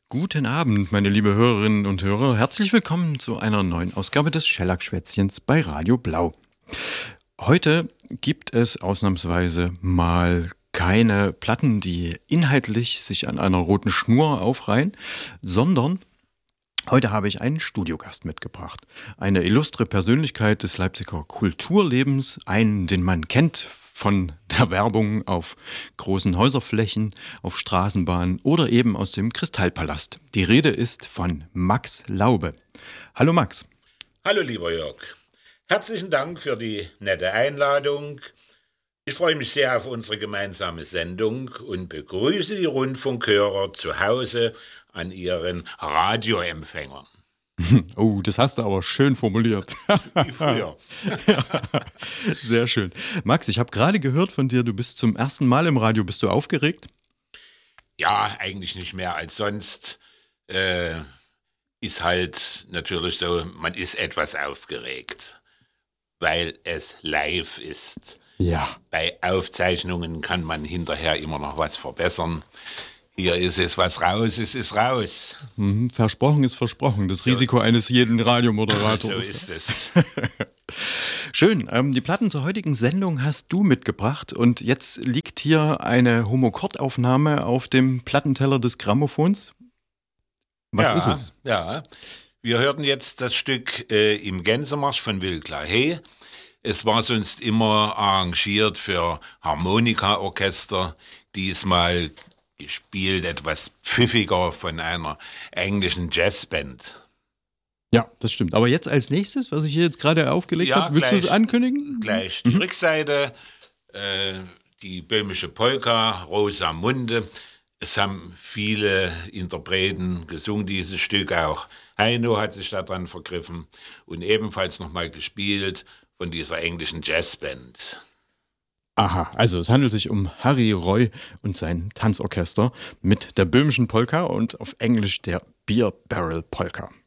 Guten Abend, meine liebe Hörerinnen und Hörer. Herzlich willkommen zu einer neuen Ausgabe des Schellack-Schwätzchens bei Radio Blau. Heute gibt es ausnahmsweise mal keine Platten, die inhaltlich sich an einer roten Schnur aufreihen, sondern heute habe ich einen Studiogast mitgebracht. Eine illustre Persönlichkeit des Leipziger Kulturlebens, einen, den man kennt von der Werbung auf großen Häuserflächen, auf Straßenbahnen oder eben aus dem Kristallpalast. Die Rede ist von Max Laube. Hallo Max. Hallo lieber Jörg. Herzlichen Dank für die nette Einladung. Ich freue mich sehr auf unsere gemeinsame Sendung und begrüße die Rundfunkhörer zu Hause an ihren Radioempfängern. Oh, das hast du aber schön formuliert. Wie früher. Sehr schön. Max, ich habe gerade gehört von dir, du bist zum ersten Mal im Radio. Bist du aufgeregt? Ja, eigentlich nicht mehr als sonst. Ist halt natürlich so, man ist etwas aufgeregt, weil es live ist. Ja. Bei Aufzeichnungen kann man hinterher immer noch was verbessern. Hier ist es was raus, es ist raus. Versprochen ist versprochen. Das Risiko eines jeden Radiomoderators. So ist es. Schön. Die Platten zur heutigen Sendung hast du mitgebracht. Und jetzt liegt hier eine Homochord-Aufnahme auf dem Plattenteller des Grammophons. Was ist es? Ja, wir hörten jetzt das Stück im Gänsemarsch von Will Clahe. Es war sonst immer arrangiert für Harmonikaorchester. Diesmal gespielt, etwas pfiffiger von einer englischen Jazzband. Ja, das stimmt. Aber jetzt als nächstes, was ich hier jetzt gerade aufgelegt habe, willst du es ankündigen? Gleich die Rückseite, die böhmische Polka, Rosamunde. Es haben viele Interpreten gesungen, dieses Stück. Auch Heino hat sich daran vergriffen und ebenfalls nochmal gespielt von dieser englischen Jazzband. Aha, also es handelt sich um Harry Roy und sein Tanzorchester mit der böhmischen Polka und auf Englisch der Beer Barrel Polka.